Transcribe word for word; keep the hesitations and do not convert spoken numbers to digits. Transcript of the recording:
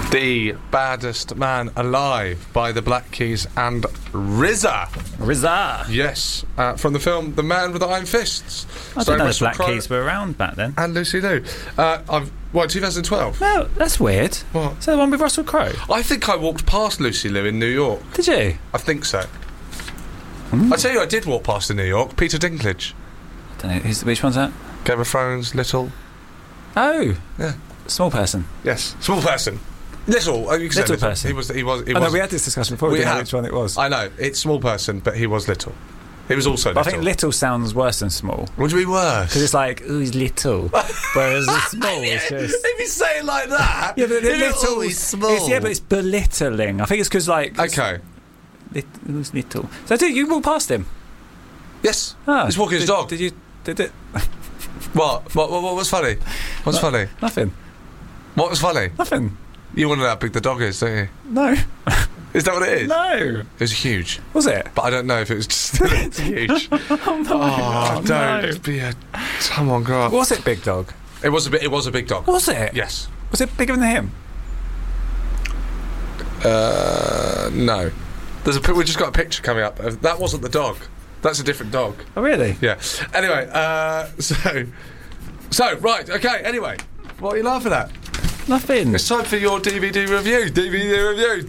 The Baddest Man Alive by the Black Keys and R Z A. R Z A. Yes, uh, from the film The Man with the Iron Fists. I didn't know the Black Keys were around back then. And Lucy Liu. Uh, I've, what, twenty twelve? No, that's weird. What? Is that the one with Russell Crowe? I think I walked past Lucy Liu in New York. Did you? I think so. Mm. I tell you, I did walk past in New York. Peter Dinklage. I don't know. Who's, which one's that? Game of Thrones, Little. Oh. Yeah. Small person. Yes. Small person. Little. Oh, you can say Little little person. He was. He was. He I was know, we had this discussion before. We, we didn't know have. which one it was. I know. It's small person, but he was little. He was also But little. I think little sounds worse than small. Would be worse? Because it's like, ooh, he's little. Whereas the small is just... If you say it like that... Yeah, but the if little... oh, he's small. It's, yeah, but it's belittling. I think it's because, like... Okay. Lit, who's little? So, did you walk past him? Yes. Oh, He's walking his did, dog. Did you... Did it... What? What, what? What was funny? What's No, funny? Nothing. What was funny? Nothing. You want to know how big the dog is, don't you? No. Is that what it is? No. It was huge. Was it? But I don't know if it was just... It's huge. Oh, no. Oh, don't no. be a... Come on, grow up. Was it big dog? It was a bit. It was a big dog. Was it? Yes. Was it bigger than him? Uh, no. There's a. pi- We just got a picture coming up. Of, that wasn't the dog. That's a different dog. Oh, really? Yeah. Anyway, uh, so, so right. Okay. Anyway, what are you laughing at? Nothing. It's time for your D V D review. D V D review.